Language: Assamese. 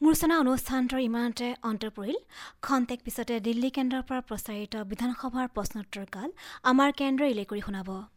মূৰ্চনা অনুষ্ঠানটোৰ ইমানতে অন্ত পৰিল। খন্তেক পিছতে দিল্লী কেন্দ্ৰৰ পৰা প্ৰচাৰিত বিধানসভাৰ প্ৰশ্নোত্তৰ কাল আমাৰ কেন্দ্ৰই ইলে কৰি শুনাব।